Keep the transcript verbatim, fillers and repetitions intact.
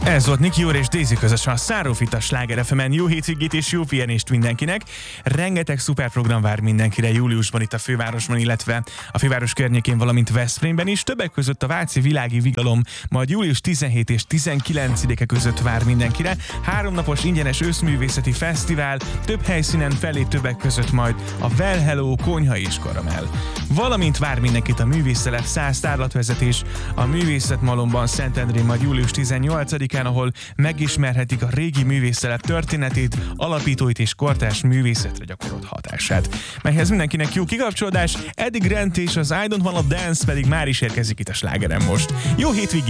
Ez volt Niki Jóra és Daisy közösen a Szárófit a Sláger ef emen. Jó hétvégét és jó pihenést mindenkinek. Rengeteg szuper program vár mindenkire júliusban itt a fővárosban, illetve a főváros környékén, valamint Veszprémben is. Többek között a Váci Világi Viglalom majd július tizenhetedike és tizenkilencedike között vár mindenkire. Háromnapos ingyenes őszművészeti fesztivál, több helyszínen fellép többek között majd a Well Hello, Konyha és Karamell. Valamint vár mindenkit a Művésztelep száz tárlatvezetés a Művészetmalomban Szentendrén majd július tizennyolcadikán, ahol megismerhetik a régi művésztelep történetét, alapítóit és kortárs művészetre gyakorolt hatását. Melyhez mindenkinek jó kikapcsolódás, eddig Rent és az I Don't Wanna Dance pedig már is érkezik itt a Slágeren most. Jó hétvégét!